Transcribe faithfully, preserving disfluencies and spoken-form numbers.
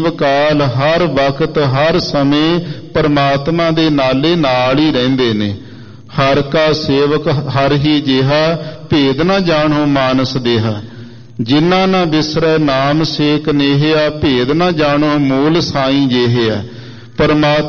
ਜੀਵ ਕਾਲ ਹਰ ਵਕਤ ਹਰ ਸਮੇਂ ਪਰਮਾਤਮਾ ਦੇ ਨਾਲੇ ਨਾਲ ਹੀ ਰਹਿੰਦੇ ਨੇ। ਹਰ ਕਾ ਸੇਵਕ ਹਰ ਹੀ ਜਿਹਾ, ਭੇਦ ਨਾ ਜਾਣੋ ਮਾਨਸ ਦੇਹਾ। ਜਿਨ੍ਹਾਂ ਨਾ ਬਿਸਰੈ ਨਾਮ ਸੇਕ ਨੇਹਿਆ, ਭੇਦ ਨਾ ਜਾਣੋ ਮੂਲ ਸਾਈਂ ਜਿਹਿਆ। ਪਰਮਾਤਮਾ